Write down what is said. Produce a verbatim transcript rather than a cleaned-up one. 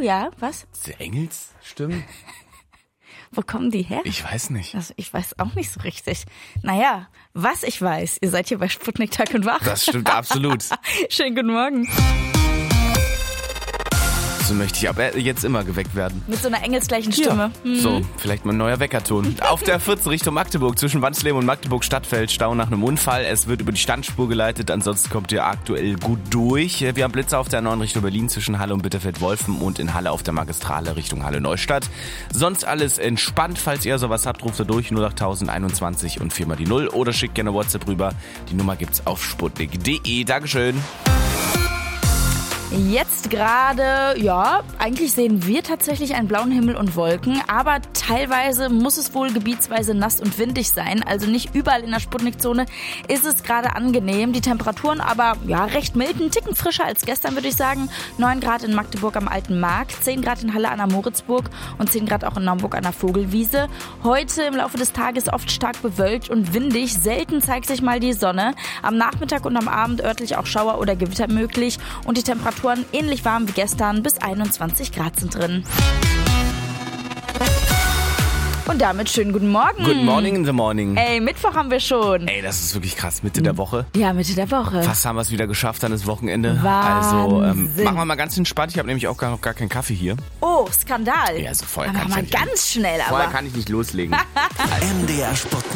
ja, was? Diese Engelsstimmen? Wo kommen die her? Ich weiß nicht. Also ich weiß auch nicht so richtig. Naja, was ich weiß, ihr seid hier bei Sputnik Tag und Wach. Das stimmt absolut. Schönen guten Morgen. So möchte ich aber jetzt immer geweckt werden. Mit so einer engelsgleichen Stimme. Ja. So, vielleicht mal ein neuer Weckerton. Auf der vierzehn Richtung Magdeburg, zwischen Wansleben und Magdeburg Stadtfeld, Stau nach einem Unfall. Es wird über die Standspur geleitet, ansonsten kommt ihr aktuell gut durch. Wir haben Blitzer auf der neuen Richtung Berlin zwischen Halle und Bitterfeld-Wolfen und in Halle auf der Magistrale Richtung Halle-Neustadt. Sonst alles entspannt. Falls ihr sowas habt, ruft ihr durch null acht null null einundzwanzig und vier mal die null oder schickt gerne WhatsApp rüber. Die Nummer gibt's auf sputnik punkt de. Dankeschön. Jetzt gerade, ja, eigentlich sehen wir tatsächlich einen blauen Himmel und Wolken, aber teilweise muss es wohl gebietsweise nass und windig sein, also nicht überall in der Sputnikzone ist es gerade angenehm. Die Temperaturen aber, ja, recht mild, ein Ticken frischer als gestern, würde ich sagen. neun Grad in Magdeburg am Alten Markt, zehn Grad in Halle an der Moritzburg und zehn Grad auch in Naumburg an der Vogelwiese. Heute im Laufe des Tages oft stark bewölkt und windig, selten zeigt sich mal die Sonne. Am Nachmittag und am Abend örtlich auch Schauer oder Gewitter möglich und die Temperaturen ähnlich warm wie gestern, bis einundzwanzig Grad sind drin. Und damit schönen guten Morgen. Good morning in the morning. Ey, Mittwoch haben wir schon. Ey, das ist wirklich krass. Mitte der Woche. Ja, Mitte der Woche. Fast haben wir es wieder geschafft, dann ist Wochenende. Wahnsinn. Also ähm, machen wir mal ganz entspannt. Ich habe nämlich auch gar, noch gar keinen Kaffee hier. Oh, Skandal. Ja, also vorher aber kann ich mal ja nicht. ganz schnell. Vorher aber. kann ich nicht loslegen. M D R Sport.